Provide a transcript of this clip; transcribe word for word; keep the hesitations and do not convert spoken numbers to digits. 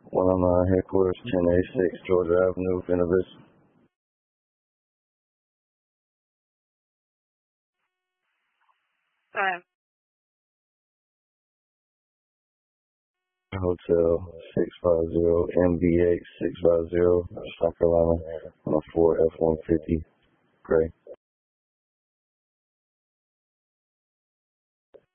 one oh nine headquarters, ten eighty-six Georgia Avenue, Buena Vista. Alright. Hotel six five zero M B H six five zero, South Carolina, on a four F one fifty, gray.